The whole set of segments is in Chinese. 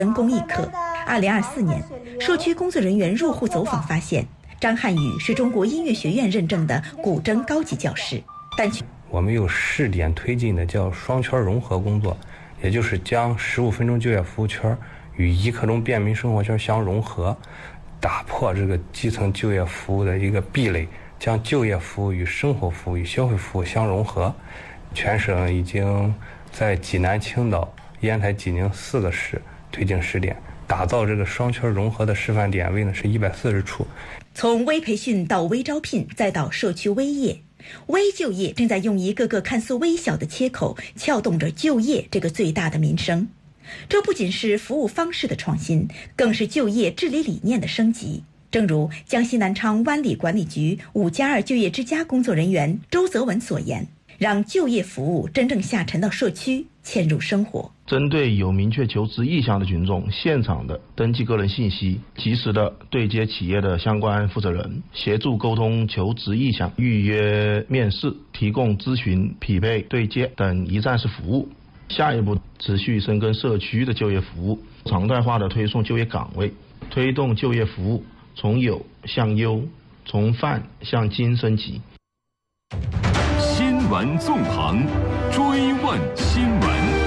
人公益课。2024年，社区工作人员入户走访发现，张汉宇是中国音乐学院认证的古筝高级教师。 我们有试点推进的叫双圈融合工作，也就是将15分钟就业服务圈与一刻钟便民生活圈相融合，打破这个基层就业服务的一个壁垒，将就业服务与生活服务与消费服务相融合。全省已经在济南、青岛、烟台、济宁4个市推进试点，打造这个双圈融合的示范点位呢是140处。 从微培训到微招聘，再到社区微业，微就业正在用一个个看似微小的切口，撬动着就业这个最大的民生。这不仅是服务方式的创新，更是就业治理理念的升级。正如江西南昌湾里管理局5+2就业之家工作人员周泽文所言，让就业服务真正下沉到社区，嵌入生活。 针对有明确求职意向的群众，现场的登记个人信息，及时的对接企业的相关负责人，协助沟通求职意向，预约面试，提供咨询、匹配、对接等一站式服务。下一步，持续深耕社区的就业服务，常态化的推送就业岗位，推动就业服务从有向优，从泛向精升级。 新闻纵横，追问新闻。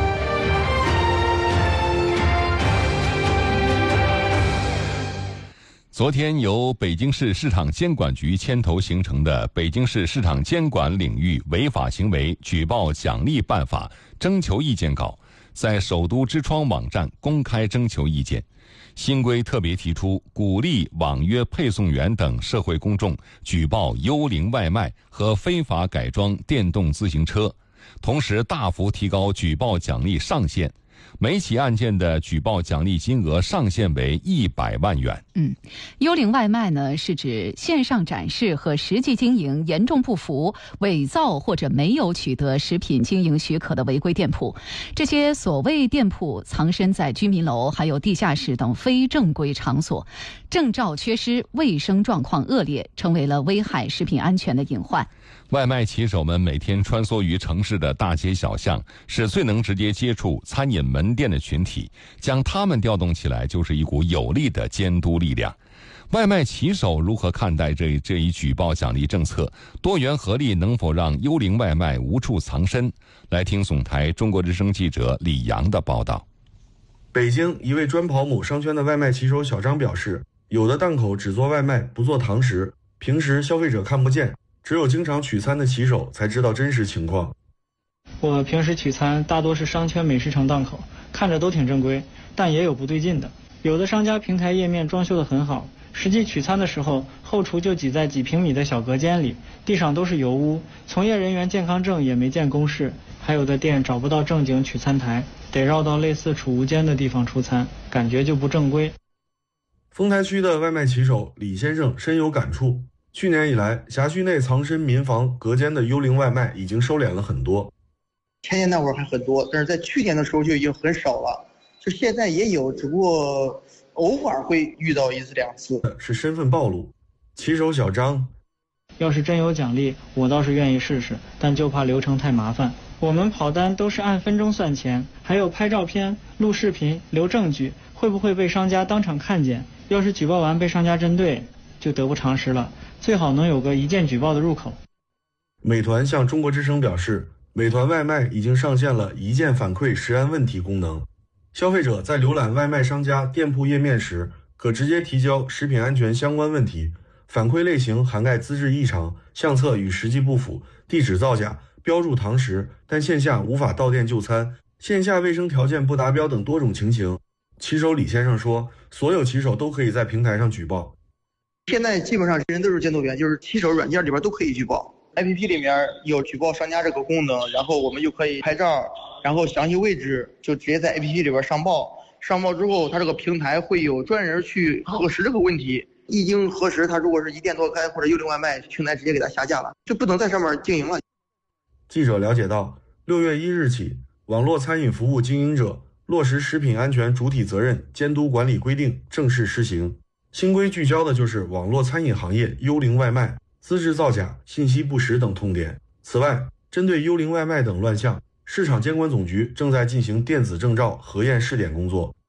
昨天由北京市市场监管局牵头形成的《北京市市场监管领域违法行为举报奖励办法》征求意见稿在首都之窗网站公开征求意见。新规特别提出，鼓励网约配送员等社会公众举报幽灵外卖和非法改装电动自行车，同时大幅提高举报奖励上限。每起案件的举报奖励金额上限为100万元。 幽灵外卖呢，是指线上展示和实际经营严重不符、伪造或者没有取得食品经营许可的违规店铺。这些所谓店铺藏身在居民楼、还有地下室等非正规场所，证照缺失、卫生状况恶劣，成为了危害食品安全的隐患。 外卖骑手们每天穿梭于城市的大街小巷，是最能直接接触餐饮门店的群体，将他们调动起来就是一股有力的监督力量。外卖骑手如何看待这一举报奖励政策？多元合力能否让幽灵外卖无处藏身？来听总台中国之声记者李阳的报道。 北京一位专跑某商圈的外卖骑手小张表示，有的档口只做外卖不做堂食，平时消费者看不见，只有经常取餐的骑手才知道真实情况。 我平时取餐大多是商圈美食城档口，看着都挺正规，但也有不对劲的。有的商家平台页面装修得很好，实际取餐的时候，后厨就挤在几平米的小隔间里，地上都是油污，从业人员健康证也没见公示。还有的店找不到正经取餐台，得绕到类似储物间的地方出餐，感觉就不正规。 丰台区的外卖骑手李先生深有感触，去年以来，辖区内藏身民房隔间的幽灵外卖已经收敛了很多。 前年那会儿还很多，但是在去年的时候就已经很少了。就现在也有，只不过偶尔会遇到1次2次。 是身份暴露。骑手小张， 要是真有奖励，我倒是愿意试试，但就怕流程太麻烦。我们跑单都是按分钟算钱，还有拍照片、录视频、留证据，会不会被商家当场看见？要是举报完被商家针对，就得不偿失了。最好能有个一键举报的入口。 美团向中国之声表示，美团外卖已经上线了一键反馈食安问题功能，消费者在浏览外卖商家店铺页面时，可直接提交食品安全相关问题，反馈类型涵盖资质异常、相册与实际不符、地址造假、标注堂食但线下无法到店就餐、线下卫生条件不达标等多种情形。骑手李先生说，所有骑手都可以在平台上举报。 现在基本上人都是监督员，就是骑手软件里边都可以举报。APP 里面有举报商家这个功能，然后我们就可以拍照，然后详细位置就直接在 APP 里边上报。上报之后，它这个平台会有专人去核实这个问题。一经核实，它如果是一店多开或者幽灵外卖，平台直接给它下架了，就不能在上面经营了。 记者了解到，6月1日起，网络餐饮服务经营者落实食品安全主体责任监督管理规定正式施行。新规聚焦的就是网络餐饮行业幽灵外卖、资质造假、信息不实等痛点。此外，针对幽灵外卖等乱象，市场监管总局正在进行电子证照核验试点工作。